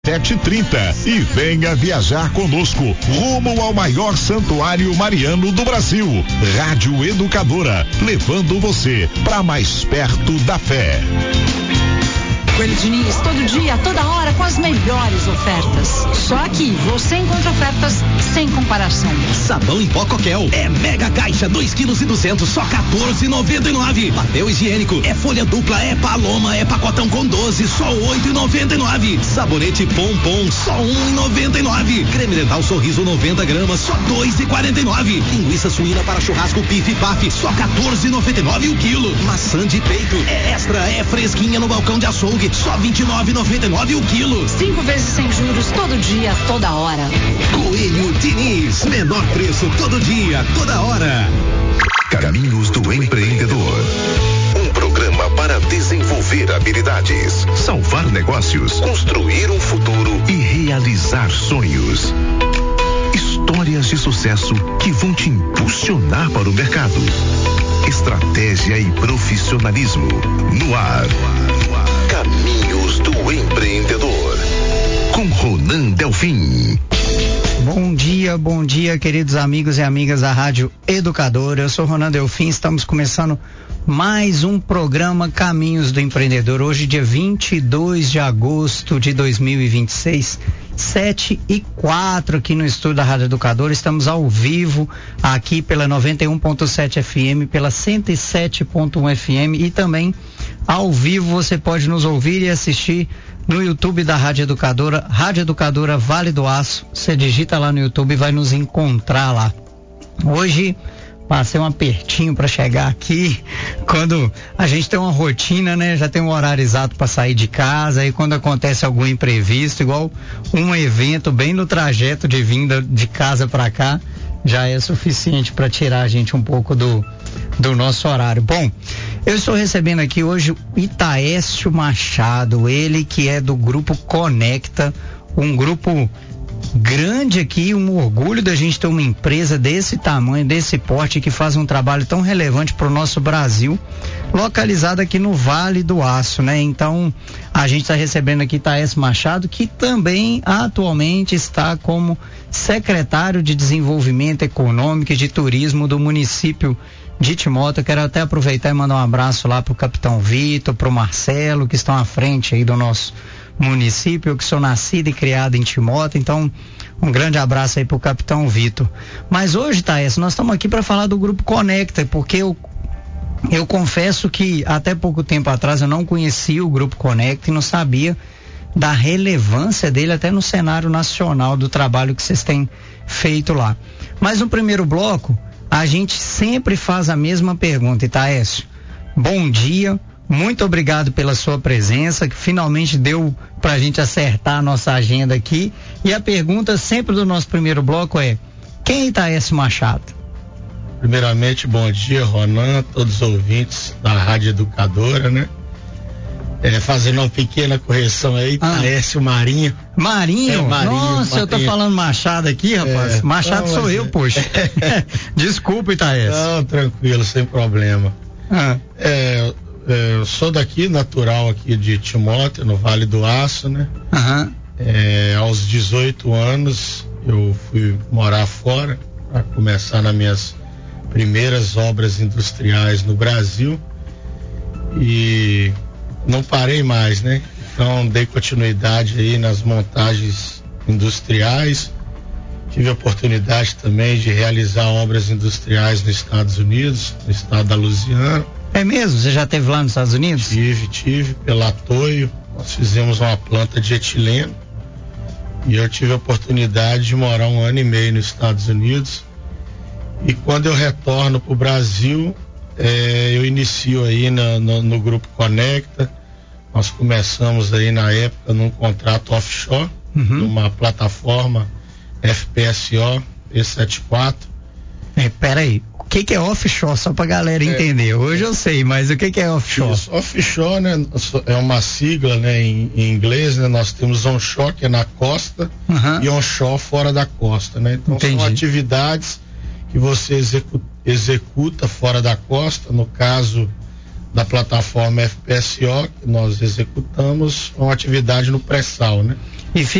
17h30 e venha viajar conosco rumo ao maior santuário mariano do Brasil. Rádio Educadora, levando você para mais perto da fé. Coelho Diniz, todo dia, toda hora, com as melhores ofertas. Só aqui você encontra ofertas sem comparação. Sabão em pó Coquel é mega caixa, 2,2 kg, só 14,99. Papel higiênico é folha dupla, é Paloma, é pacotão com 12, só 8,99. Sabonete Pompom, só 1,99. Creme dental Sorriso 90 gramas, só 2,49. Linguiça suína para churrasco Pif Paf, só 14,99 o quilo. Maçã de peito é extra, é fresquinha no balcão de açougue, só 29,99 o quilo. 5 vezes sem juros, todo dia, toda hora. Coelho Diniz, menor preço todo dia, toda hora. Caminhos do Empreendedor. Um programa para desenvolver habilidades, salvar negócios, construir um futuro e realizar sonhos. Histórias de sucesso que vão te impulsionar para o mercado. Estratégia e profissionalismo no ar. Caminhos do Empreendedor, com Ronan Delfim. Bom dia, queridos amigos e amigas da Rádio Educadora. Eu sou Ronan Delfim, estamos começando mais um programa Caminhos do Empreendedor. Hoje, dia 22 de agosto de 2026, 7h04 aqui no estúdio da Rádio Educadora. Estamos ao vivo aqui pela 91.7 FM, pela 107.1 FM e também ao vivo você pode nos ouvir e assistir no YouTube da Rádio Educadora Vale do Aço. Você digita lá no YouTube e vai nos encontrar lá. Hoje passei um apertinho para chegar aqui, quando a gente tem uma rotina, né? Já tem um horário exato para sair de casa, e quando acontece algum imprevisto, igual um evento bem no trajeto de vinda de casa para cá, já é suficiente para tirar a gente um pouco do nosso horário. Bom, eu estou recebendo aqui hoje o Itaécio Machado, ele que é do Grupo Conecta, um grupo grande aqui, um orgulho da gente ter uma empresa desse tamanho, desse porte, que faz um trabalho tão relevante para o nosso Brasil, localizado aqui no Vale do Aço, né? Então, a gente está recebendo aqui Itaécio Machado, que também atualmente está como secretário de Desenvolvimento Econômico e de Turismo do município de Timóteo. Quero até aproveitar e mandar um abraço lá pro Capitão Vitor, pro Marcelo, que estão à frente aí do nosso município. Eu que sou nascido e criado em Timóteo, então um grande abraço aí pro Capitão Vitor. Mas hoje, Thaís, nós estamos aqui para falar do Grupo Conecta, porque eu confesso que até pouco tempo atrás eu não conhecia o Grupo Conecta e não sabia da relevância dele até no cenário nacional do trabalho que vocês têm feito lá. Mas no primeiro bloco a gente sempre faz a mesma pergunta, Itaécio. Bom dia, muito obrigado pela sua presença, que finalmente deu pra gente acertar a nossa agenda aqui. E a pergunta sempre do nosso primeiro bloco é: quem é Itaécio Machado? Primeiramente, bom dia, Ronan, todos os ouvintes da Rádio Educadora, né? Fazendo uma pequena correção aí, Itaécio Marinho. Marinho? Marinho? Nossa, eu tô falando Machado aqui, rapaz. Machado não, sou eu, poxa. Desculpa, Itaécio. Não, tranquilo, sem problema. Eu sou daqui, natural aqui de Timóteo, no Vale do Aço, né? Aos 18 anos eu fui morar fora para começar nas minhas primeiras obras industriais no Brasil e não parei mais, né? Então dei continuidade aí nas montagens industriais. Tive a oportunidade também de realizar obras industriais nos Estados Unidos, no estado da Louisiana. É mesmo? Você já esteve lá nos Estados Unidos? Tive, pela Toyo. Nós fizemos uma planta de etileno e eu tive a oportunidade de morar 1 ano e meio nos Estados Unidos. E quando eu retorno para o Brasil, eu inicio aí no Grupo Conecta. Nós começamos aí na época num contrato offshore, numa plataforma FPSO E74. Peraí, o que é offshore? Só pra galera entender. Hoje eu sei, mas o que é offshore? Isso, offshore, né, é uma sigla, né, em inglês, né? Nós temos onshore, que é na costa, e onshore fora da costa, né? Então são atividades que você executa fora da costa. No caso da plataforma FPSO, que nós executamos uma atividade no pré-sal, né? E